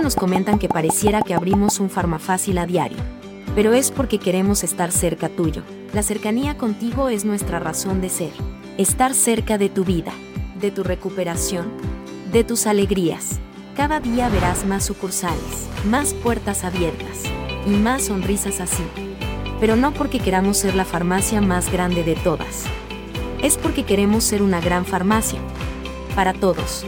nos comentan que pareciera que abrimos un Farmafácil a diario. Pero es porque queremos estar cerca tuyo. La cercanía contigo es nuestra razón de ser. Estar cerca de tu vida, de tu recuperación, de tus alegrías. Cada día verás más sucursales, más puertas abiertas y más sonrisas así. Pero no porque queramos ser la farmacia más grande de todas. Es porque queremos ser una gran farmacia. Para todos.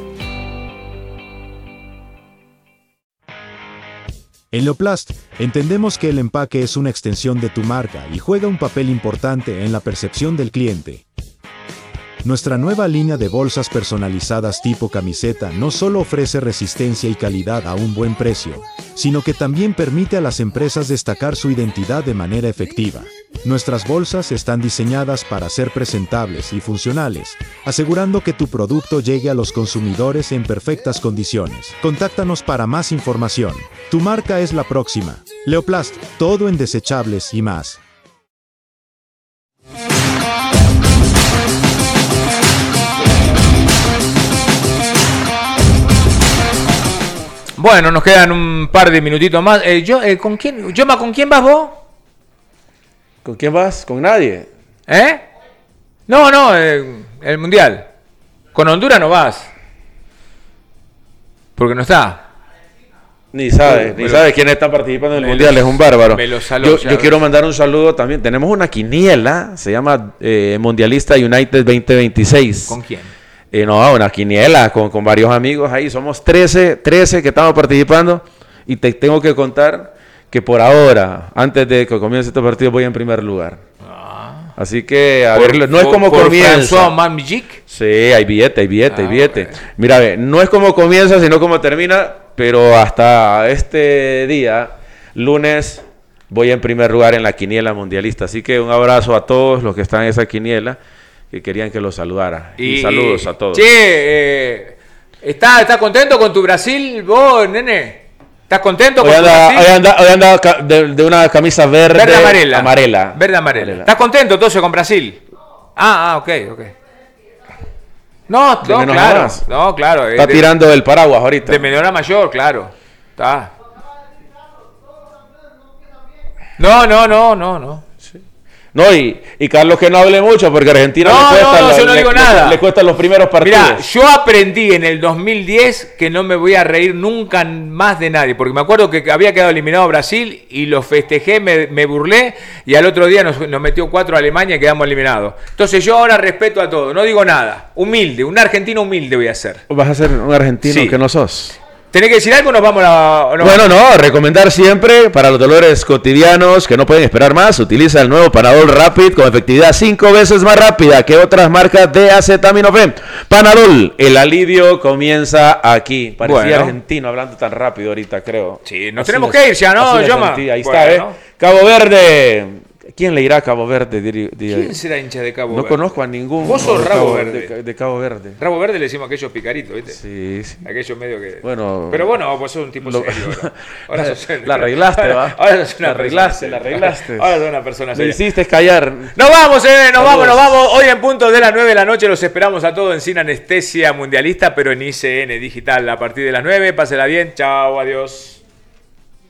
En Leoplast, entendemos que el empaque es una extensión de tu marca y juega un papel importante en la percepción del cliente. Nuestra nueva línea de bolsas personalizadas tipo camiseta no solo ofrece resistencia y calidad a un buen precio, sino que también permite a las empresas destacar su identidad de manera efectiva. Nuestras bolsas están diseñadas para ser presentables y funcionales, asegurando que tu producto llegue a los consumidores en perfectas condiciones. Contáctanos para más información. Tu marca es la próxima. Leoplast, todo en desechables y más. Bueno, nos quedan un par de minutitos más. ¿Con quién? Yoma, ¿con quién vas vos? ¿Con quién vas? ¿Con nadie? No, el Mundial. Con Honduras no vas. Porque no está. Ni sabe quién está participando en el Mundial, es un bárbaro. Yo quiero mandar un saludo también. Tenemos una quiniela, se llama Mundialista United 2026. ¿Con quién? Una quiniela con varios amigos ahí. Somos 13 que estamos participando. Y te tengo que contar que por ahora, antes de que comience este partido, voy en primer lugar. Así que, a ver, no es como comienza. Sí, hay billete. Mira, no es como comienza, sino como termina. Pero hasta este día, lunes, voy en primer lugar en la quiniela mundialista. Así que un abrazo a todos los que están en esa quiniela, que querían que los saludara. Y saludos a todos. Che, ¿estás contento con tu Brasil, vos, nene? ¿Estás contento con tu Brasil? Hoy anda de una camisa verde amarela. Verde amarela. ¿Estás contento entonces con Brasil? Ok. No, claro. Está tirando el paraguas ahorita. De menor a mayor, claro. Está. No. Sí. No, y Carlos que no hable mucho porque Argentina le cuesta los primeros partidos. Mirá, yo aprendí en el 2010 que no me voy a reír nunca más de nadie, porque me acuerdo que había quedado eliminado Brasil y lo festejé, me burlé, y al otro día nos metió 4 a Alemania y quedamos eliminados. Entonces yo ahora respeto a todo, no digo nada. Humilde, un argentino humilde voy a ser. ¿Vas a ser un argentino que no sos? ¿Tenés que decir algo o nos vamos a recomendar siempre para los dolores cotidianos que no pueden esperar más, utiliza el nuevo Panadol Rapid con efectividad 5 veces más rápida que otras marcas de acetaminofén. Panadol, el alivio comienza aquí. Parecía argentino hablando tan rápido ahorita, creo. Sí, nos tenemos que ir ya, ¿no, Yoma? Ahí está, Cabo Verde. ¿Quién le irá a Cabo Verde? ¿Quién será hincha de Cabo Verde? No conozco a ningún. Vos sos Rabo Verde. De Cabo Verde. Rabo Verde le decimos aquellos picaritos, ¿viste? Sí. Aquellos medio que... Bueno. Pero bueno, pues sos un tipo serio ahora. Sos serio. La arreglaste, ¿va? Ahora sos una la arreglaste. Ahora sos una persona seria. Me hiciste callar. Nos vamos. Hoy en punto de las 9 de la noche los esperamos a todos en Sin Anestesia Mundialista, pero en ICN Digital a partir de las 9. Pásela bien. Chao, adiós.